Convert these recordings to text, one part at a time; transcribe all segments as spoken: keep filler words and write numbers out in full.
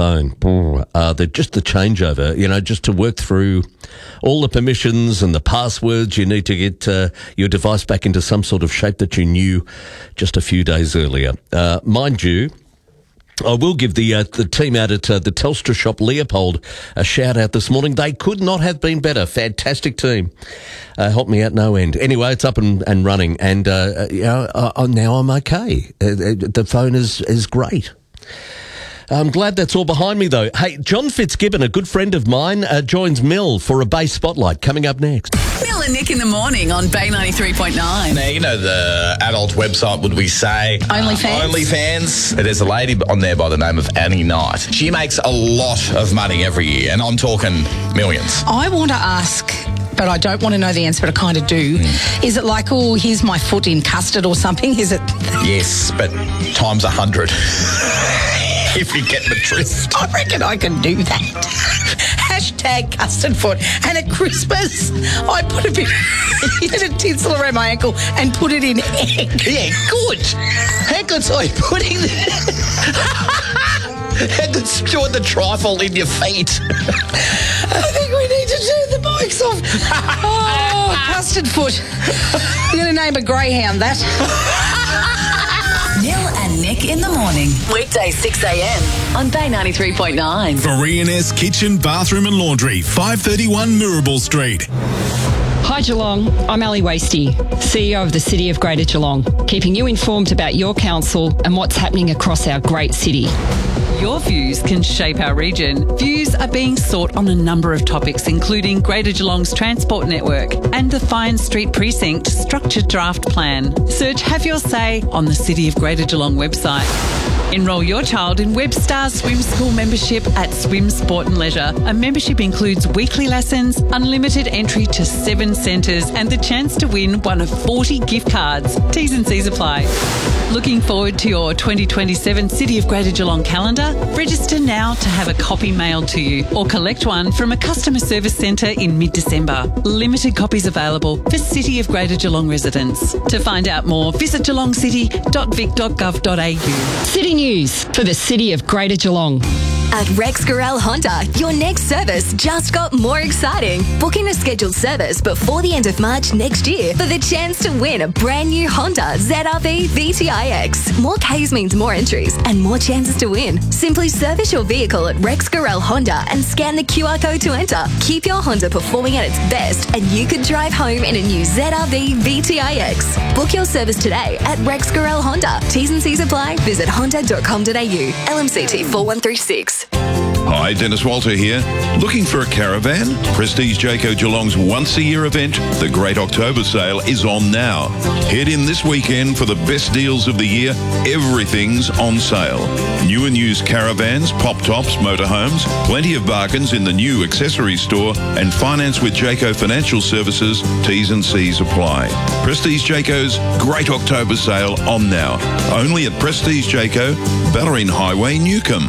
phone. Uh, they're just the changeover, you know, just to work through all the permissions and the passwords. You need to get uh, your device back into some sort of shape that you knew just a few days earlier. Uh, mind you, I will give the uh, the team out at uh, the Telstra shop Leopold a shout out this morning. They could not have been better. Fantastic team. Uh, helped me out no end. Anyway, it's up and, and running, and uh, you know, uh, now I'm okay. Uh, the phone is, is great. I'm glad that's all behind me, though. Hey, John Fitzgibbon, a good friend of mine, uh, joins Mel for a Bay Spotlight coming up next. Mel and Nick in the morning on Bay ninety-three point nine. Now, you know the adult website, would we say? OnlyFans. Uh, OnlyFans. There's a lady on there by the name of Annie Knight. She makes a lot of money every year, and I'm talking millions. I want to ask, but I don't want to know the answer, but I kind of do. Mm. Is it like, oh, here's my foot in custard or something? Is it? Yes, but times a hundred. If you get the drift. I reckon I can do that. Hashtag custard foot. And at Christmas, I put a bit, bit of tinsel around my ankle and put it in egg. Yeah, good. How good's I putting How good's doing the trifle in your feet? I think we need to do the bikes off. Oh, custard foot. I'm going to name a greyhound that. Mel and Nick in the morning. Weekdays six a.m. on Bay ninety-three point nine. For E and S Kitchen, Bathroom and Laundry, five thirty-one Mirabel Street. Hi Geelong, I'm Ali Wasty, C E O of the City of Greater Geelong, keeping you informed about your council and what's happening across our great city. Your views can shape our region. Views are being sought on a number of topics, including Greater Geelong's transport network and the Fine Street Precinct structured draft plan. Search Have Your Say on the City of Greater Geelong website. Enrol your child in Webstar Swim School membership at Swim Sport and Leisure. A membership includes weekly lessons, unlimited entry to seven centres and the chance to win one of forty gift cards. T's and C's apply. Looking forward to your twenty twenty-seven City of Greater Geelong calendar? Register now to have a copy mailed to you or collect one from a customer service centre in mid-December. Limited copies available for City of Greater Geelong residents. To find out more, visit geelong city dot vic dot gov dot a u. City News for the City of Greater Geelong. At Rex Gorel Honda, your next service just got more exciting. Book in a scheduled service before the end of March next year for the chance to win a brand new Honda Z R V V T I X. More Ks means more entries and more chances to win. Simply service your vehicle at Rex Gorel Honda and scan the Q R code to enter. Keep your Honda performing at its best and you could drive home in a new Z R V V T I X. Book your service today at Rex Gorel Honda. T's and C's apply. Visit honda dot com dot a u. L M C T four one three six. Hi, Dennis Walter here. Looking for a caravan? Prestige Jayco Geelong's once-a-year event, the Great October Sale, is on now. Head in this weekend for the best deals of the year. Everything's on sale. New and used caravans, pop-tops, motorhomes, plenty of bargains in the new accessory store, and finance with Jayco Financial Services. T's and C's apply. Prestige Jayco's Great October Sale on now. Only at Prestige Jayco, Ballerine Highway, Newcomb.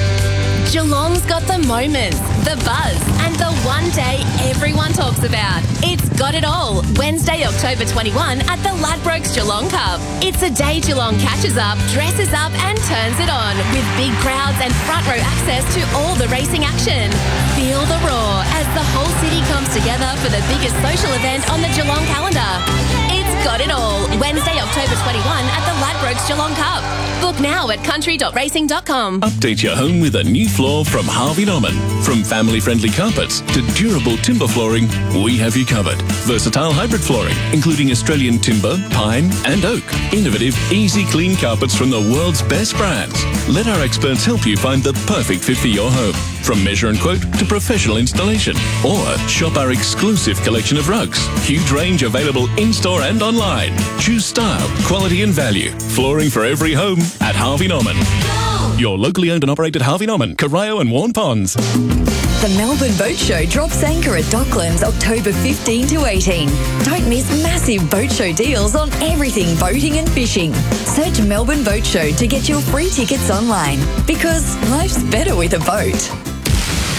Geelong's got the moments, the buzz, and the one day everyone talks about. It's got it all. Wednesday, October twenty-first at the Ladbrokes Geelong Cup. It's a day Geelong catches up, dresses up and turns it on with big crowds and front row access to all the racing action. Feel the roar as the whole city comes together for the biggest social event on the Geelong calendar. It's got it all. Wednesday, October twenty-first at the Ladbrokes Geelong Cup. Book now at country dot racing dot com. Update your home with a new floor from Harvey Norman. From family-friendly carpets to durable timber flooring, we have you covered. Versatile hybrid flooring, including Australian timber, pine and oak. Innovative, easy clean carpets from the world's best brands. Let our experts help you find the perfect fit for your home. From measure and quote to professional installation. Or shop our exclusive collection of rugs. Huge range available in-store and online. Choose style, quality and value. Flooring for every home at Harvey Norman. Your locally owned and operated Harvey Norman, Corio and Warn Ponds. The Melbourne Boat Show drops anchor at Docklands October fifteenth to eighteenth. Don't miss massive boat show deals on everything boating and fishing. Search Melbourne Boat Show to get your free tickets online because life's better with a boat.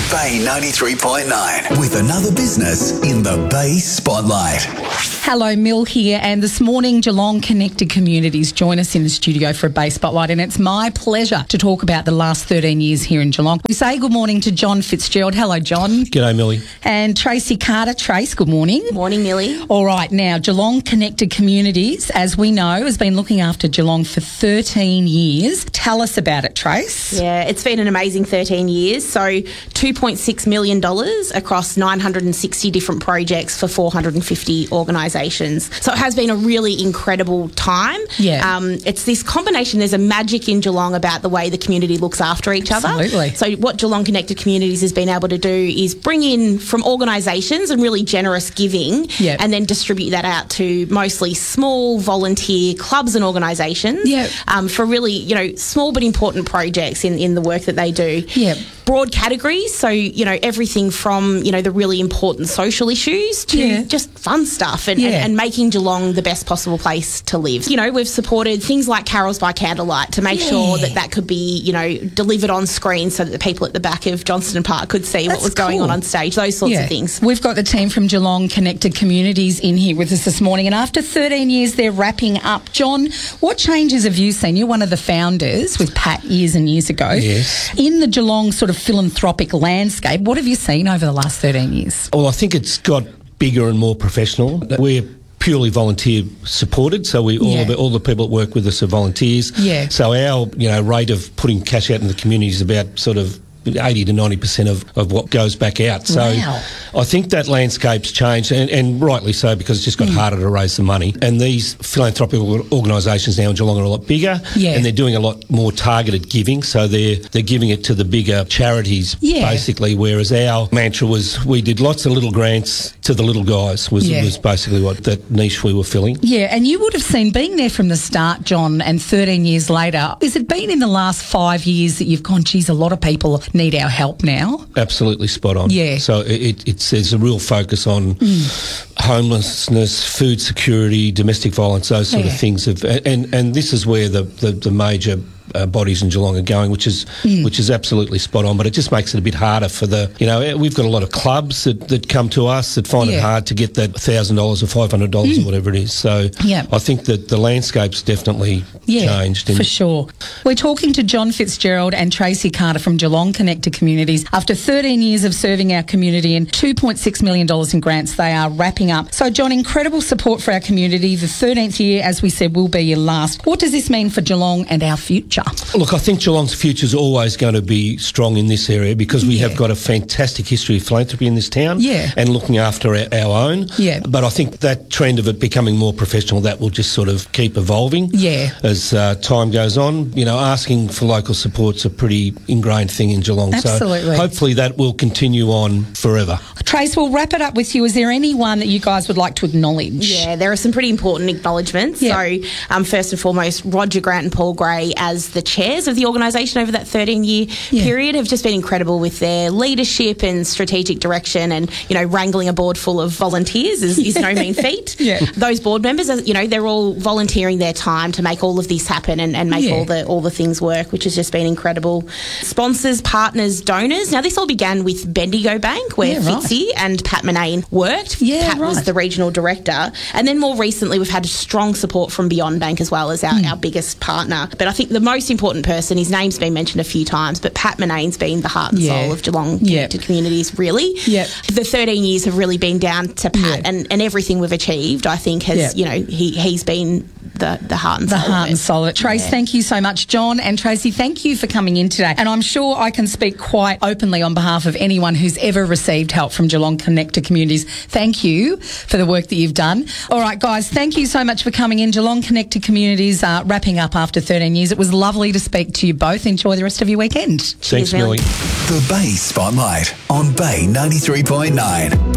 Bay ninety-three point nine with another business in the Bay Spotlight. Hello, Mill here, and this morning Geelong Connected Communities join us in the studio for a Bay Spotlight, and it's my pleasure to talk about the last thirteen years here in Geelong. We say good morning to John Fitzgerald. Hello, John. G'day, Millie. And Tracy Carter. Trace, good morning. Morning, Millie. All right, now, Geelong Connected Communities, as we know, has been looking after Geelong for thirteen years. Tell us about it, Trace. Yeah, it's been an amazing thirteen years. So two point six million dollars across nine hundred sixty different projects for four hundred fifty organisations. So it has been a really incredible time. Yeah. Um, it's this combination. There's a magic in Geelong about the way the community looks after each other. Absolutely. So what Geelong Connected Communities has been able to do is bring in from organisations and really generous giving, yeah. and then distribute that out to mostly small volunteer clubs and organisations, yeah. um, for really, you know, small but important projects in, in the work that they do. Yeah. Broad categories, so, you know, everything from, you know, the really important social issues to Yeah. just fun stuff and, Yeah. and, and making Geelong the best possible place to live. You know, we've supported things like Carols by Candlelight to make Yeah. sure that that could be, you know, delivered on screen so that the people at the back of Johnston Park could see That's what was going cool. on on stage, those sorts Yeah. of things. We've got the team from Geelong Connected Communities in here with us this morning, and after thirteen years they're wrapping up. John, what changes have you seen? You're one of the founders with Pat years and years ago. Yes. In the Geelong sort of philanthropic landscape, what have you seen over the last thirteen years? Well, I think it's got bigger and more professional. We're purely volunteer supported, so we all Yeah. of it, all the people that work with us are volunteers. Yeah. So our you know rate of putting cash out in the community is about sort of eighty to ninety percent of, of what goes back out. So Wow. I think that landscape's changed, and, and rightly so, because it's just got Mm. harder to raise the money. And these philanthropic or- organisations now in Geelong are a lot bigger, Yeah. and they're doing a lot more targeted giving. So they're they're giving it to the bigger charities, Yeah. basically. Whereas our mantra was we did lots of little grants to the little guys. Was Yeah. was basically what that niche we were filling. Yeah, and you would have seen, being there from the start, John, and thirteen years later, has it been in the last five years that you've gone, geez, a lot of people need our help now? Absolutely spot on. Yeah. So it, it, it's there's a real focus on Mm. homelessness, food security, domestic violence, those sort Yeah. of things. Have, and and this is where the the, the major uh, bodies in Geelong are going, which is Mm. which is absolutely spot on. But it just makes it a bit harder for the you know we've got a lot of clubs that, that come to us that find Yeah. it hard to get that thousand dollars or five hundred dollars Mm. or whatever it is. So Yeah. I think that the landscape's definitely Yeah, changed. for sure. We're talking to John Fitzgerald and Tracy Carter from Geelong Connected Communities. After thirteen years of serving our community and two point six million dollars in grants, they are wrapping up. So, John, incredible support for our community. The thirteenth year, as we said, will be your last. What does this mean for Geelong and our future? Look, I think Geelong's future is always going to be strong in this area because we Yeah. have got a fantastic history of philanthropy in this town, Yeah. and looking after our, our own. Yeah. But I think that trend of it becoming more professional, that will just sort of keep evolving. Yeah. As uh, time goes on, you know, asking for local support's a pretty ingrained thing in Geelong. Absolutely. So hopefully that will continue on forever. Trace, we'll wrap it up with you. Is there anyone that you guys would like to acknowledge? Yeah, there are some pretty important acknowledgements. Yeah. So, um, first and foremost, Roger Grant and Paul Gray, as the chairs of the organisation over that thirteen-year Yeah. period, have just been incredible with their leadership and strategic direction. And, you know, wrangling a board full of volunteers is, is no mean feat. Yeah. Those board members, are, you know, they're all volunteering their time to make all of this happen and, and make Yeah. all the all the things work, which has just been incredible. Sponsors, partners, donors. Now, this all began with Bendigo Bank, where Yeah, right. Fitzy and Pat Manane worked. Yeah, Pat was right. the regional director. And then more recently, we've had strong support from Beyond Bank as well as our, Mm. our biggest partner. But I think the most important person, his name's been mentioned a few times, but Pat Manane's been the heart and Yeah. soul of Geelong Yeah. Connected Communities, really. Yeah. The thirteen years have really been down to Pat, Yeah. and, and everything we've achieved, I think, has, Yeah. you know, he, he's been the, the heart and The soul heart of and it. soul of it. Trace, Yeah. thank you so much. John and Tracy, thank you for coming in today. And I'm sure I can speak quite openly on behalf of anyone who's ever received help from Geelong Connected Communities. Thank you for the work that you've done. All right, guys, thank you so much for coming in. Geelong Connected Communities uh, wrapping up after thirteen years. It was lovely to speak to you both. Enjoy the rest of your weekend. Thanks, Millie. The Bay Spotlight on Bay ninety-three point nine.